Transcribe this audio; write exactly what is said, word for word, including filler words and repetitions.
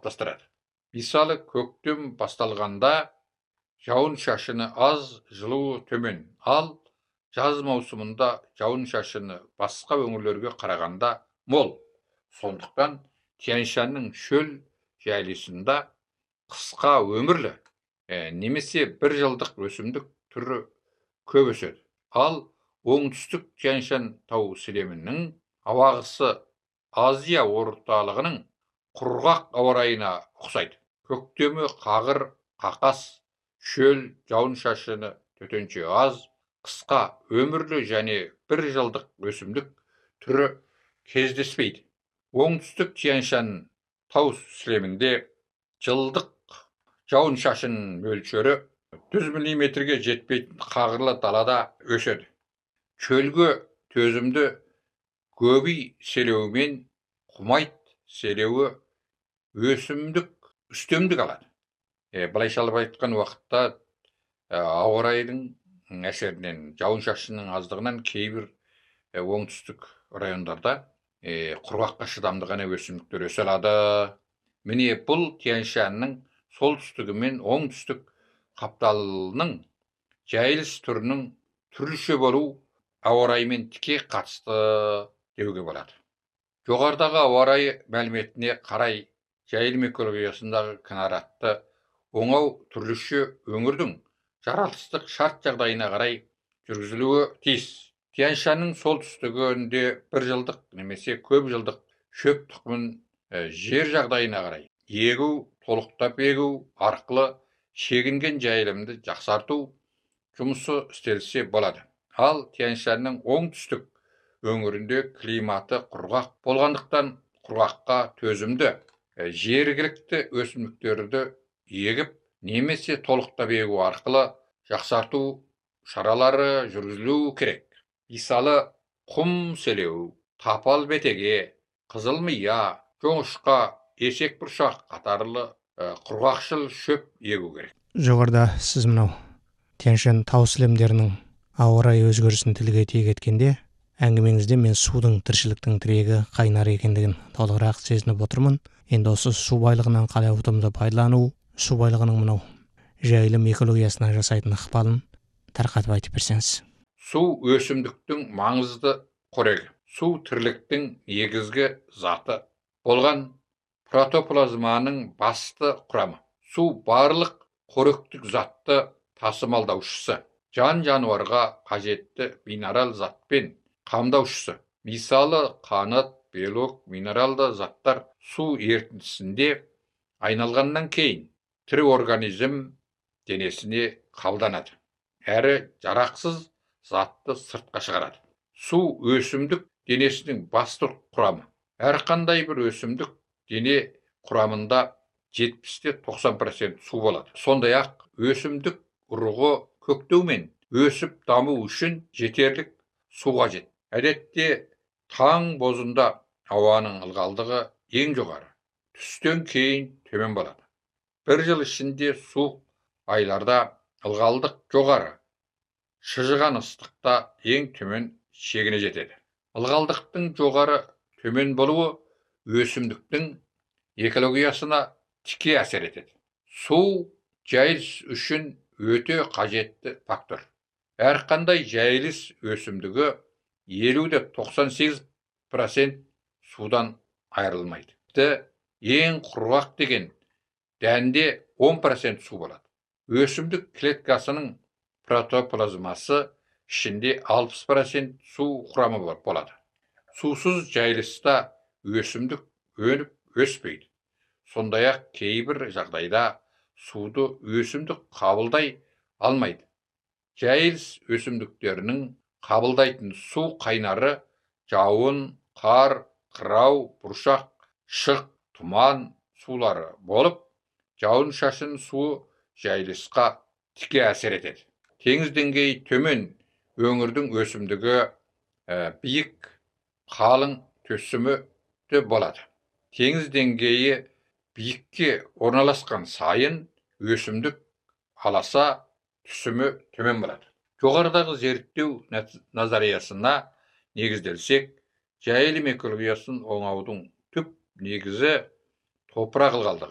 қалыптастырады. Мысалы, көктем басталғанда жауын шашыны аз, жылуы төмен, ал жаз маусымында жауын шашыны басқа өңірлерге қарағанда мол. Сондықтан Тянь-Шаньның шөл жайлысында қысқа өмірлі немесе бір жылдық өсімдік түрі көп өседі. Ал оңтүстік Тянь-Шань тау сілемінің ауағысы Азия орталығының құрғақ ауа райына ұқсайды. Көктемі қағыр, қақас, шөл, жауын шашыны төтенше аз, қысқа өмірлі және бір жылдық өсімдік түрі кездеспейді. Оңтүстік Тянь-Шань тау сілемінде жылдық жауын шашын мөлшері жүз миллиметрге жетпейтін қағырлы далада өседі. Шөлге төзімді көбей селеуімен құмайт селеуі өсімдік үстемдік алады. Былайша айтқан уақытта ауа райының әсерінен, жауын шашынның аздығынан кейбір оңтүстік райондарда құрғаққа шыдамды ғана өсімдіктер өсе алады. Міне бұл Тянь-Шаньның солтүстігі мен оңтүстік қапталының жайылыс түрінің түрліше болу ауа райымен тіке қатысты деуге болады. Жоғарыдағы ауа райы мәліметіне қарай жайылым экологиясындағы кінәратты оңау түрліше өңірдің жаратылыстық шарт жағдайына қарай жүргізілуі тиіс. Тянь-Шаньның солтүстігінде бір жылдық немесе көп жылдық шөп тұқымын жер жағдайына қарай егу, толықтап егу арқылы шегінген жайылымды жақсарту жұмысы істелсе болады. Ал Тянь-Шаньның оңтүстік өңірінде климаты құрғақ болғандықтан құрғаққа төзімді жергілікті өсімдіктерді егіп немесе толықтап егу арқылы жақсарту шаралары жүргізілу керек. Мысалы, құм селеу, тапал бетеге, қызыл мия, жоңышқа, есек бұршақ қатарлы құрғақшыл шөп егу керек. Жоғарыда сіз мынау Тянь-Шань тау сілемдерінің ауа райы өзгерісін тілге тиек еткенде, әңгімеңізде мен судың тіршіліктің тірегі қайнар екендігін толығырақ сезініп отырмын. Енді осы су байлығынан қалай ұтымды пайдалану, су байлығының мынау жайылым экологиясына жасайтын ықпалын тарқатып айтып берсеңіз. Су өсімдіктің маңызды қорегі. Су тірліктің негізгі заты болған протоплазманың басты құрамы. Су барлық қоректік затты тасымалдаушысы, жан жануарға қажетті минерал затпен қамдаушысы. Мысалы, қанат, белок, минералды заттар су ерітіндісінде айналғаннан кейін тірі организм денесіне қабылданады. Әрі жарақсыз затты сыртқа шығарады. Су өсімдік денесінің басты құрамы. Әрқандай бір өсімдік дене құрамында жетпістен тоқсан процент су болады. Сондай-ақ өсімдік ұрығы көктеумен өсіп даму үшін жетерлік су қажет. Әдетте таң бозында ауаның ылғалдығы ең жоғары, түстен кейін төмен болады. Бір жыл ішінде суық айларда ылғалдық жоғары, шыжыған ыстықта ең төмен шегіне жетеді. Ылғалдықтың жоғары төмен болуы өсімдіктің экологиясына тіке әсер етеді. Су жайылыс үшін өте қажетті фактор. Әрқандай жайылыс өсімдігі елуден тоқсан сегіз процент судан айырылмайды. Ең құрғақ деген дәнде он процент су болады. Өсімдік клеткасының протоплазмасы ішінде алпыс процент су құрамы болады. Сусыз жайылыста өсімдік өніп өспейді. Сондай-ақ кейбір жағдайда суды өсімдік қабылдай алмайды. Жайылыс өсімдіктерінің қабылдайтын су қайнары жауын, қар, қырау, бұршақ, шық, тұман сулары болып, жауын шашын суы жайылысқа тіке әсер етеді. Теңіз деңгейі төмен өңірдің өсімдігі биік, қалың төсімі болады. Теңіз деңгейі биікке орналасқан сайын өсімдік аласа түсімі төмен болады. Жоғарыдағы зерттеу назариясына негізделсек, жайылым экологиясын оңаудың түп негізі топырақ ылғалдығы.